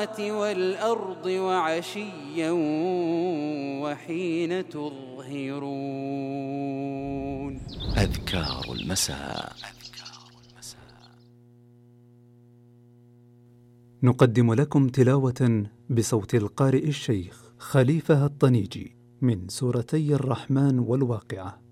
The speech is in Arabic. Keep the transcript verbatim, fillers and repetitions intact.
والأرض وعشيا وحين تظهرون. أذكار المساء. نقدم لكم تلاوة بصوت القارئ الشيخ خليفة الطنيجي من سورتي الرحمن والواقعة.